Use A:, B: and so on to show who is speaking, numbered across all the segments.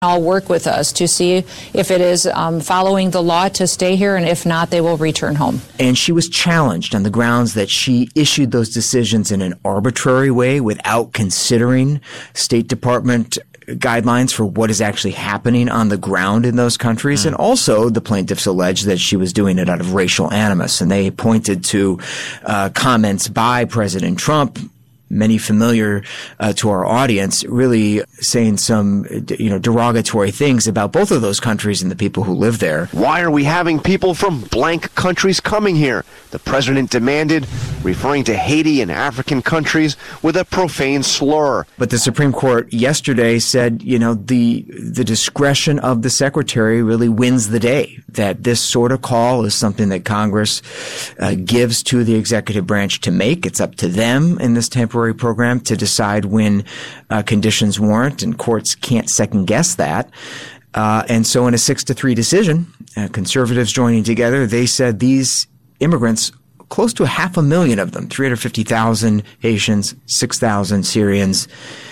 A: all work with us to see if it is following the law to stay here, and if not, they will return home.
B: And she was challenged on the grounds that she issued those decisions in an arbitrary way without considering State Department guidelines for what is actually happening on the ground in those countries. And also the plaintiffs alleged that she was doing it out of racial animus. And they pointed to comments by President Trump, many familiar to our audience, really saying some, derogatory things about both of those countries and the people who live there.
C: Why are we having people from blank countries coming here? The president demanded, referring to Haiti and African countries with a profane slur.
B: But the Supreme Court yesterday said, the discretion of the secretary really wins the day, that this sort of call is something that Congress gives to the executive branch to make. It's up to them in this temporary program to decide when conditions warrant, and courts can't second guess that. And so in a 6-3 decision, conservatives joining together, they said these immigrants, close to 500,000 of them, 350,000 Haitians, 6,000 Syrians,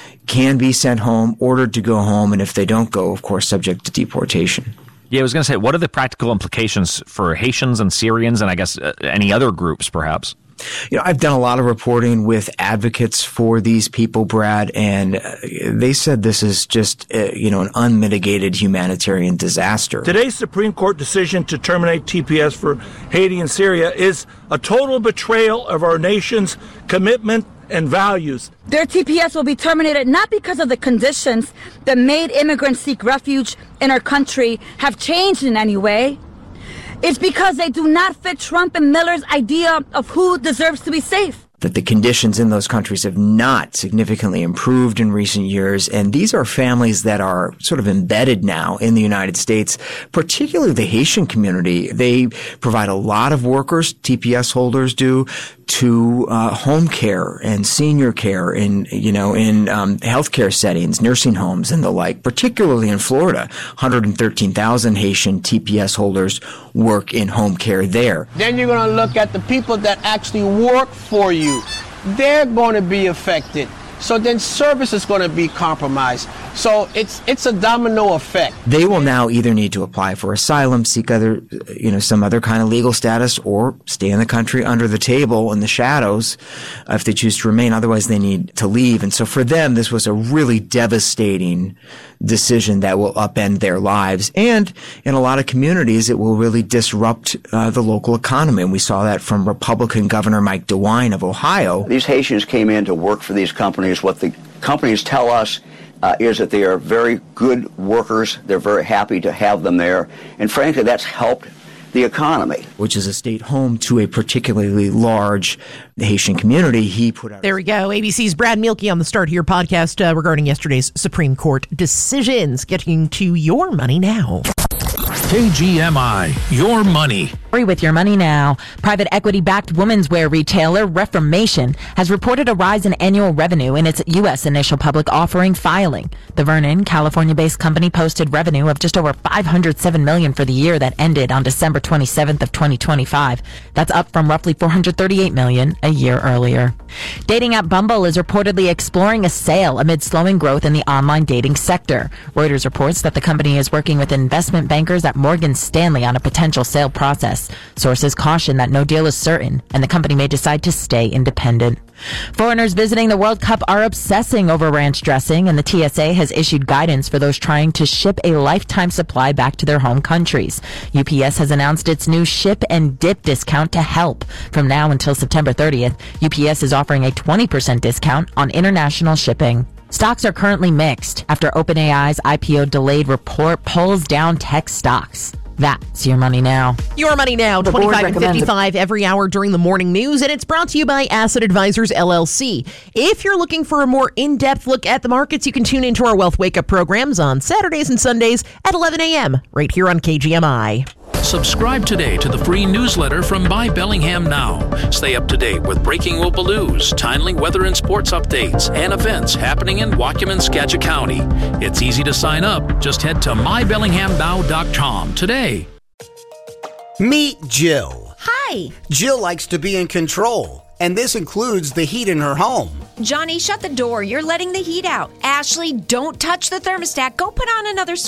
B: can be sent home, ordered to go home, and if they don't go, of course, subject to deportation.
D: Yeah, I was going to say, what are the practical implications for Haitians and Syrians and I guess any other groups, perhaps?
B: I've done a lot of reporting with advocates for these people, Brad, and they said this is just, an unmitigated humanitarian disaster.
E: Today's Supreme Court decision to terminate TPS for Haiti and Syria is a total betrayal of our nation's commitment and values.
F: Their TPS will be terminated not because of the conditions that made immigrants seek refuge in our country have changed in any way. It's because they do not fit Trump and Miller's idea of who deserves to be safe.
B: That the conditions in those countries have not significantly improved in recent years. And these are families that are sort of embedded now in the United States, particularly the Haitian community. They provide a lot of workers, TPS holders do, to home care and senior care in healthcare settings, nursing homes and the like, particularly in Florida. 113,000 Haitian TPS holders work in home care there.
G: Then you're going to look at the people that actually work for you. They're going to be affected. So then service is going to be compromised. So it's a domino effect.
B: They will now either need to apply for asylum, seek some other kind of legal status, or stay in the country under the table in the shadows if they choose to remain. Otherwise, they need to leave. And so for them, this was a really devastating decision that will upend their lives. And in a lot of communities, it will really disrupt the local economy. And we saw that from Republican Governor Mike DeWine of Ohio.
H: These Haitians came in to work for these companies. What the companies tell us is that they are very good workers. They're very happy to have them there. And frankly, that's helped the economy.
B: Which is a state home to a particularly large Haitian community. He put out.
I: There we go. ABC's Brad Mielke on the Start Here podcast regarding yesterday's Supreme Court decisions. Getting to your money now.
J: KGMI, your money.
K: With your money now, private equity-backed women's wear retailer Reformation has reported a rise in annual revenue in its U.S. initial public offering filing. The Vernon, California-based company posted revenue of just over $507 million for the year that ended on December 27th of 2025. That's up from roughly $438 million a year earlier. Dating app Bumble is reportedly exploring a sale amid slowing growth in the online dating sector. Reuters reports that the company is working with investment bankers at Morgan Stanley on a potential sale process. Sources caution that no deal is certain, and the company may decide to stay independent. Foreigners visiting the World Cup are obsessing over ranch dressing, and the TSA has issued guidance for those trying to ship a lifetime supply back to their home countries. UPS has announced its new ship and dip discount to help. From now until September 30th, UPS is offering a 20% discount on international shipping. Stocks are currently mixed after OpenAI's IPO delayed report pulls down tech stocks. That's your money now.
I: Your money now, 25 and 55 every hour during the morning news, and it's brought to you by Asset Advisors, LLC. If you're looking for a more in-depth look at the markets, you can tune into our Wealth Wake Up programs on Saturdays and Sundays at 11 a.m. right here on KGMI.
J: Subscribe today to the free newsletter from Buy Bellingham Now. Stay up to date with breaking local news, timely weather and sports updates, and events happening in Waukegan, Skagit County. It's easy to sign up. Just head to mybellinghamnow.com today.
L: Meet Jill.
M: Hi.
L: Jill likes to be in control. and this includes the heat in her home.
M: Johnny, shut the door. You're letting the heat out. Ashley, don't touch the thermostat. Go put on another